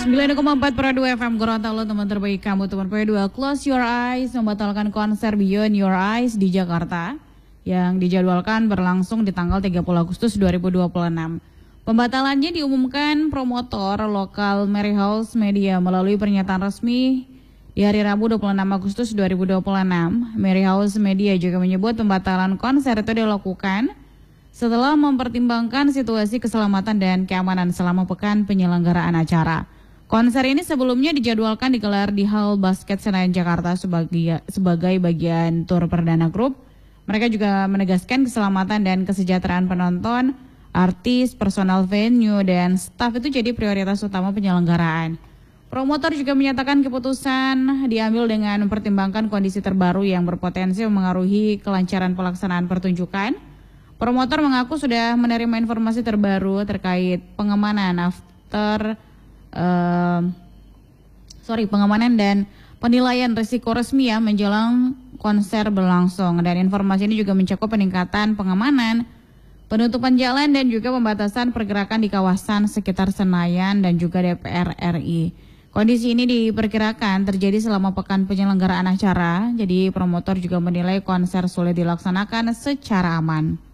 9,4 per 2 FM Gorontalo, teman terbaik kamu, teman P2. Close Your Eyes membatalkan konser Beyond Your Eyes di Jakarta yang dijadwalkan berlangsung di tanggal 30 Agustus 2026. Pembatalannya diumumkan promotor lokal Mary House Media melalui pernyataan resmi di hari Rabu 26 Agustus 2026. Mary House Media juga menyebut pembatalan konser itu dilakukan setelah mempertimbangkan situasi keselamatan dan keamanan selama pekan penyelenggaraan acara. Konser ini sebelumnya dijadwalkan digelar di Hall Basket Senayan Jakarta sebagai bagian tur perdana grup. Mereka juga menegaskan keselamatan dan kesejahteraan penonton, artis, personal venue, dan staf itu jadi prioritas utama penyelenggaraan. Promotor juga menyatakan keputusan diambil dengan mempertimbangkan kondisi terbaru yang berpotensi mengaruhi kelancaran pelaksanaan pertunjukan. Promotor mengaku sudah menerima informasi terbaru terkait pengamanan pengamanan dan penilaian risiko resmi ya menjelang konser berlangsung, dan informasi ini juga mencakup peningkatan pengamanan, penutupan jalan dan juga pembatasan pergerakan di kawasan sekitar Senayan dan juga DPR RI. Kondisi ini diperkirakan terjadi selama pekan penyelenggaraan acara, jadi promotor juga menilai konser sulit dilaksanakan secara aman.